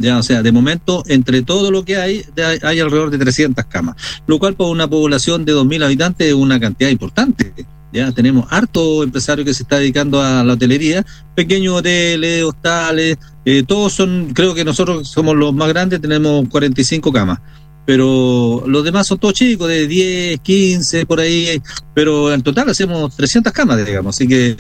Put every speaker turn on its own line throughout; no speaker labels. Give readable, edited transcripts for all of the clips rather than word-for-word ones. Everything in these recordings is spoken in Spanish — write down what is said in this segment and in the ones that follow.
Ya, o sea, de momento, entre todo lo que hay alrededor de 300 camas, lo cual para una población de 2.000 habitantes es una cantidad importante. Ya tenemos harto empresario que se está dedicando a la hotelería, pequeños hoteles, hostales, todos son, creo que nosotros somos los más grandes, tenemos 45 camas, pero los demás son todos chicos, de 10, 15, por ahí, pero en total hacemos 300 camas, digamos, así que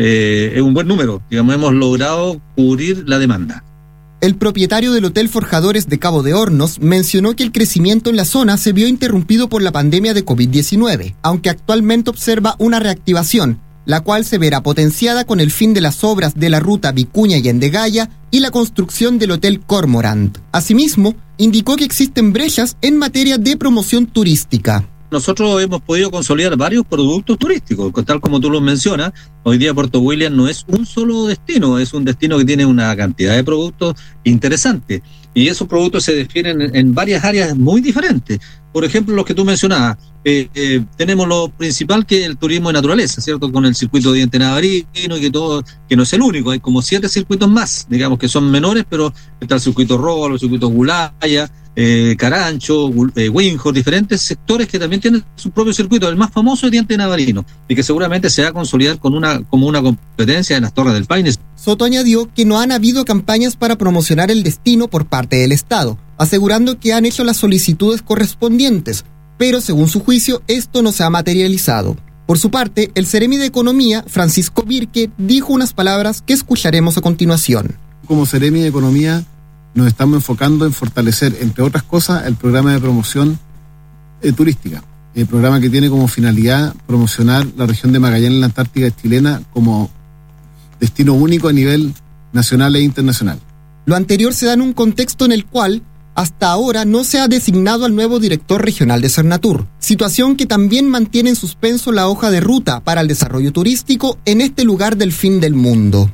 es un buen número, digamos, hemos logrado cubrir la demanda.
El propietario del Hotel Forjadores de Cabo de Hornos mencionó que el crecimiento en la zona se vio interrumpido por la pandemia de COVID-19, aunque actualmente observa una reactivación, la cual se verá potenciada con el fin de las obras de la ruta Vicuña y Endegaya y la construcción del Hotel Cormorant. Asimismo, indicó que existen brechas en materia de promoción turística.
Nosotros hemos podido consolidar varios productos turísticos, tal como tú lo mencionas. Hoy día Puerto William no es un solo destino, es un destino que tiene una cantidad de productos interesantes. Y esos productos se definen en varias áreas muy diferentes. Por ejemplo, los que tú mencionabas, tenemos lo principal que es el turismo de naturaleza, ¿cierto? Con el circuito de Diente Navarino y que no es el único, hay como 7 circuitos más, digamos que son menores, pero está el circuito Rolo, el circuito Gulaya, Carancho, Winhor, diferentes sectores que también tienen su propio circuito. El más famoso es Diente Navarino y que seguramente se va a consolidar como una competencia en las Torres del Paine.
Soto añadió que no han habido campañas para promocionar el destino por parte del Estado, asegurando que han hecho las solicitudes correspondientes, pero según su juicio esto no se ha materializado. Por su parte, el Seremi de Economía, Francisco Virque, dijo unas palabras que escucharemos a continuación.
Como Seremi de Economía nos estamos enfocando en fortalecer, entre otras cosas, el programa de promoción turística. El programa que tiene como finalidad promocionar la región de Magallanes en la Antártica chilena como destino único a nivel nacional e internacional.
Lo anterior se da en un contexto en el cual hasta ahora no se ha designado al nuevo director regional de Cernatur, situación que también mantiene en suspenso la hoja de ruta para el desarrollo turístico en este lugar del fin del mundo.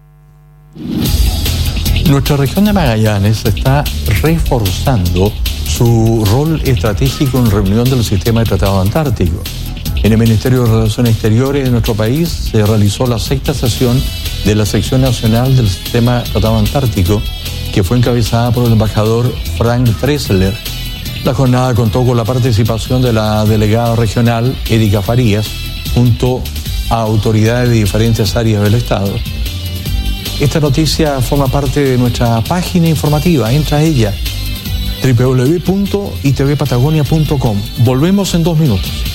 Nuestra región de Magallanes está reforzando su rol estratégico en reunión del Sistema de Tratado Antártico. En el Ministerio de Relaciones Exteriores de nuestro país se realizó la 6ª sesión de la sección nacional del Sistema de Tratado Antártico, que fue encabezada por el embajador Frank Pressler. La jornada contó con la participación de la delegada regional Erika Farías, junto a autoridades de diferentes áreas del Estado. Esta noticia forma parte de nuestra página informativa. Entra a ella, www.itvpatagonia.com. Volvemos en 2 minutos.